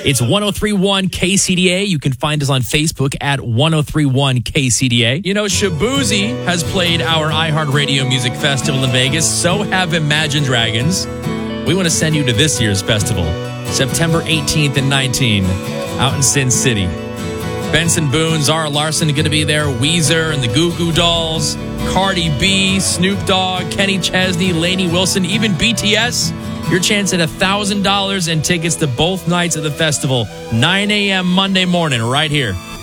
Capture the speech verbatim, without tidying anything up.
It's ten thirty-one K C D A. You can find us on Facebook at ten thirty-one K C D A. You know, Shabuzi has played our iHeartRadio Music Festival in Vegas. So have Imagine Dragons. We want to send you to this year's festival, September eighteenth and nineteenth, out in Sin City. Benson Boone, Zara Larson are going to be there. Weezer and the Goo Goo Dolls, Cardi B, Snoop Dogg, Kenny Chesney, Lainey Wilson, even B T S. Your chance at one thousand dollars and tickets to both nights of the festival, nine a.m. Monday morning, right here